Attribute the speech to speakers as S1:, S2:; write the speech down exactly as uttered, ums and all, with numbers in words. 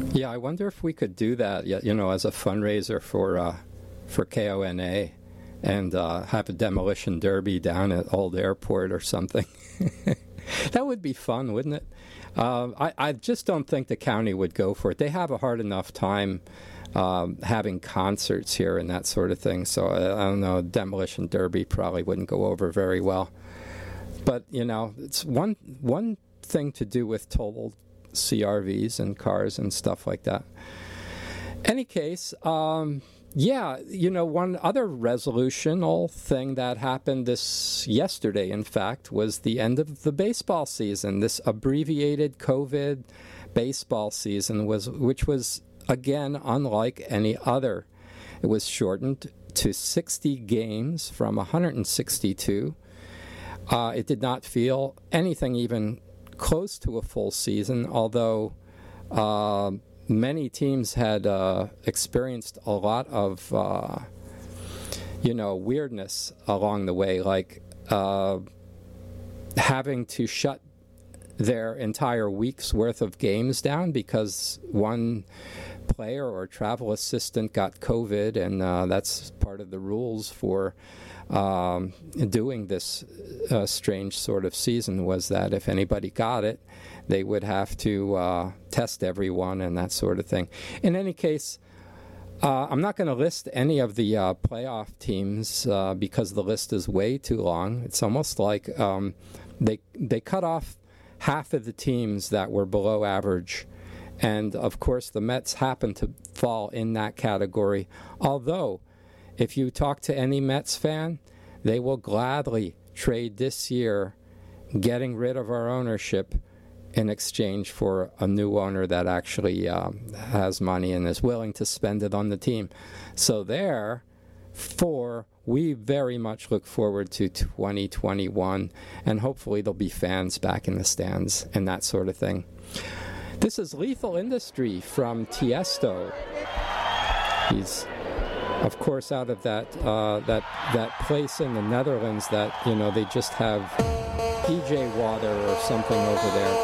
S1: Yeah, I wonder if we could do that, you know, as a fundraiser for uh, for K O N A, and uh, have a demolition derby down at Old Airport or something. That would be fun, wouldn't it? Uh, I, I just don't think the county would go for it. They have a hard enough time um, having concerts here and that sort of thing. So I, I don't know, demolition derby probably wouldn't go over very well. But, you know, it's one one thing to do with total C R Vs and cars and stuff like that. Any case, um, yeah, you know, one other resolutional thing that happened this yesterday, in fact, was the end of the baseball season. This abbreviated COVID baseball season was, which was again unlike any other. It was shortened to sixty games from one hundred sixty-two. Uh, it did not feel anything even close to a full season, although uh, many teams had uh, experienced a lot of, uh, you know, weirdness along the way, like uh, having to shut their entire week's worth of games down because one player or travel assistant got COVID, and uh, that's part of the rules for um, doing this uh, strange sort of season, was that if anybody got it, they would have to uh, test everyone and that sort of thing. In any case, uh, I'm not going to list any of the uh, playoff teams uh, because the list is way too long. It's almost like um, they they cut off half of the teams that were below average. And, of course, the Mets happen to fall in that category. Although, if you talk to any Mets fan, they will gladly trade this year getting rid of our ownership in exchange for a new owner that actually um, has money and is willing to spend it on the team. So therefore, we very much look forward to twenty twenty-one, and hopefully there'll be fans back in the stands and that sort of thing. This is Lethal Industry from Tiesto. He's, of course, out of that uh, that that place in the Netherlands that, you know, they just have P J water or something over there.